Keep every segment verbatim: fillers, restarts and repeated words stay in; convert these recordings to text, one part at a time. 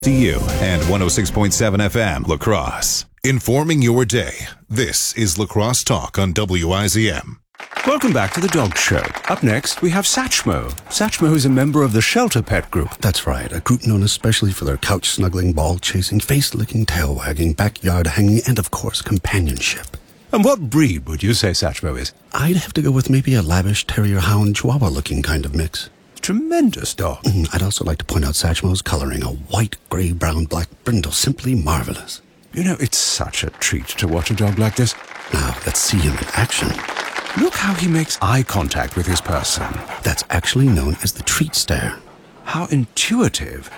To you and one oh six point seven F M La Crosse. Informing your day. This is La Crosse Talk on W I Z M. Welcome back to the Dog Show. Up next, we have Satchmo. Satchmo is a member of the Shelter Pet Group. That's right, a group known especially for their couch-snuggling, ball-chasing, face-licking, tail-wagging, backyard-hanging, and, of course, companionship. And what breed would you say Satchmo is? I'd have to go with maybe a lavish terrier-hound chihuahua-looking kind of mix. Tremendous dog. Mm, I'd also like to point out Satchmo's coloring, a white, grey, brown, black brindle, simply marvelous. You know, it's such a treat to watch a dog like this. Now, let's see him in action. Look how he makes eye contact with his person. That's actually known as the treat stare. How intuitive.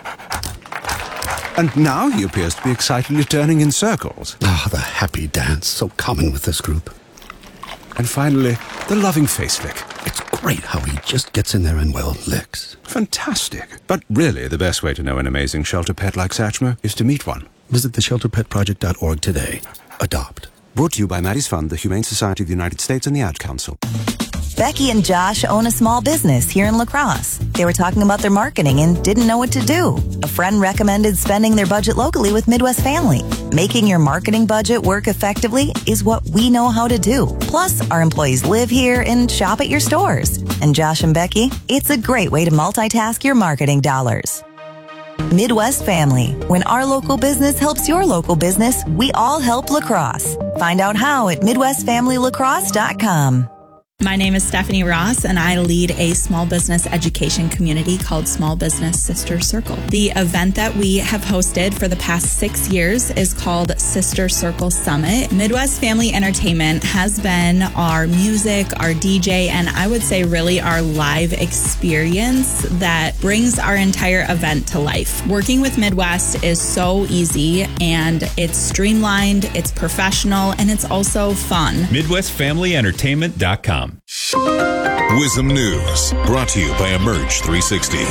And now he appears to be excitedly turning in circles. Ah, the happy dance, so common with this group. And finally, the loving face lick. It's great how he just gets in there and, well, licks. Fantastic. But really, the best way to know an amazing shelter pet like Satchmo is to meet one. Visit the shelter pet project dot org today. Adopt. Brought to you by Maddie's Fund, the Humane Society of the United States, and the Ad Council. Becky and Josh own a small business here in La Crosse. They were talking about their marketing and didn't know what to do. A friend recommended spending their budget locally with Midwest Family. Making your marketing budget work effectively is what we know how to do. Plus, our employees live here and shop at your stores. And Josh and Becky, it's a great way to multitask your marketing dollars. Midwest Family. When our local business helps your local business, we all help La Crosse. Find out how at midwest family lacrosse dot com. My name is Stephanie Ross, and I lead a small business education community called Small Business Sister Circle. The event that we have hosted for the past six years is called Sister Circle Summit. Midwest Family Entertainment has been our music, our D J, and I would say really our live experience that brings our entire event to life. Working with Midwest is so easy, and it's streamlined, it's professional, and it's also fun. Midwest Family Entertainment dot com. Wisdom News, brought to you by Emerge three sixty.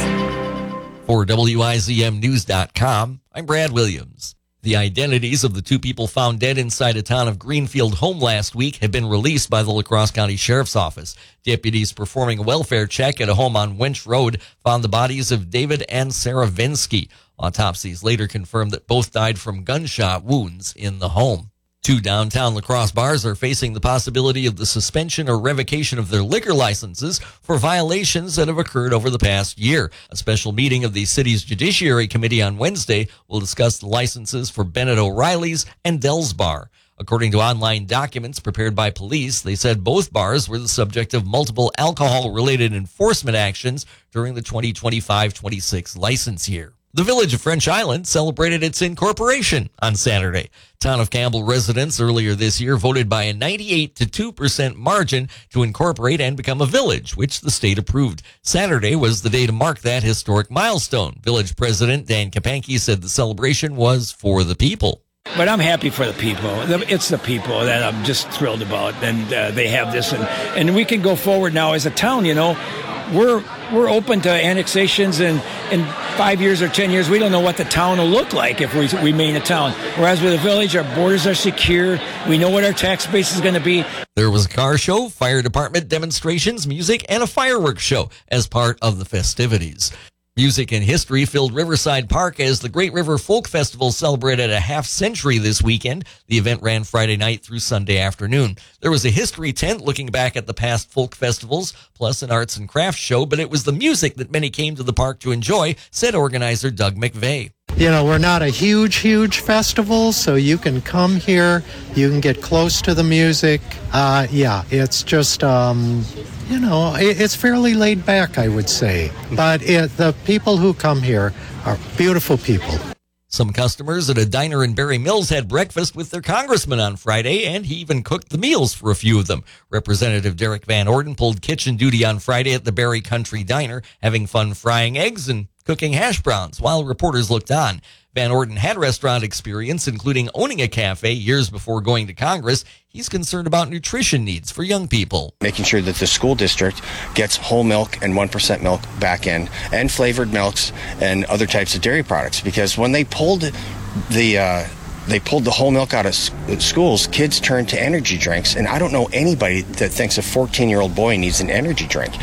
For W I Z M News dot com, I'm Brad Williams. The identities of the two people found dead inside a town of Greenfield home last week have been released by the La Crosse County Sheriff's Office. Deputies performing a welfare check at a home on Winch Road found the bodies of David and Sarah Vinsky. Autopsies later confirmed that both died from gunshot wounds in the home. Two downtown La Crosse bars are facing the possibility of the suspension or revocation of their liquor licenses for violations that have occurred over the past year. A special meeting of the city's Judiciary Committee on Wednesday will discuss the licenses for Bennett O'Reilly's and Dell's Bar. According to online documents prepared by police, they said both bars were the subject of multiple alcohol-related enforcement actions during the twenty twenty-five twenty-six license year. The village of French Island celebrated its incorporation on Saturday. Town of Campbell residents earlier this year voted by a ninety-eight to two percent margin to incorporate and become a village, which the state approved. Saturday was the day to mark that historic milestone. Village President Dan Kapanke said the celebration was for the people. But I'm happy for the people. It's the people that I'm just thrilled about, and uh, they have this, and, and we can go forward now as a town. You know, we're we're open to annexations, and in five years or ten years, we don't know what the town will look like if we remain a town. Whereas with a village, our borders are secure. We know what our tax base is going to be. There was a car show, fire department demonstrations, music, and a fireworks show as part of the festivities. Music and history filled Riverside Park as the Great River Folk Festival celebrated a half century this weekend. The event ran Friday night through Sunday afternoon. There was a history tent looking back at the past folk festivals, plus an arts and crafts show, but it was the music that many came to the park to enjoy, said organizer Doug McVeigh. You know, we're not a huge, huge festival, so you can come here, you can get close to the music. Uh, yeah, it's just, um, you know, it, it's fairly laid back, I would say. But it, the people who come here are beautiful people. Some customers at a diner in Berry Mills had breakfast with their congressman on Friday, and he even cooked the meals for a few of them. Representative Derek Van Orden pulled kitchen duty on Friday at the Berry Country Diner, having fun frying eggs and cooking hash browns while reporters looked on. Van Orden had restaurant experience, including owning a cafe years before going to Congress. He's concerned about nutrition needs for young people. Making sure that the school district gets whole milk and one percent milk back in, and flavored milks and other types of dairy products. Because when they pulled the uh, they pulled the whole milk out of schools, kids turned to energy drinks, and I don't know anybody that thinks a fourteen-year-old boy needs an energy drink.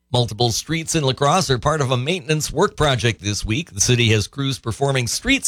Multiple streets in La Crosse are part of a maintenance work project this week. The city has crews performing street